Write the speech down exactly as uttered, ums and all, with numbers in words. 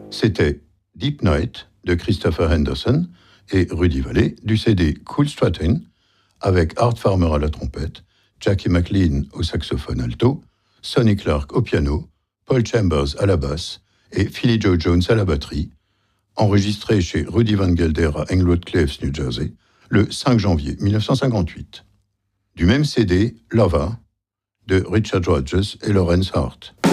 C'était Deep Night de Christopher Henderson et Rudy Vallee du C D Cool Stratton avec Art Farmer à la trompette, Jackie McLean au saxophone alto, Sonny Clark au piano, Paul Chambers à la basse et Philly Joe Jones à la batterie, enregistré chez Rudy Van Gelder à Englewood Cliffs, New Jersey, le cinq janvier mille neuf cent cinquante-huit. Du même C D, Lover, de Richard Rodgers et Lawrence Hart.